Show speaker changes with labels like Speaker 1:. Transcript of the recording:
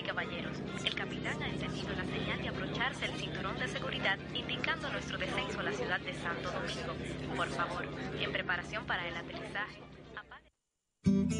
Speaker 1: caballeros, el capitán ha encendido la señal de abrocharse el cinturón de seguridad, indicando nuestro descenso a la ciudad de Santo Domingo. Por favor, en preparación para el aterrizaje, apague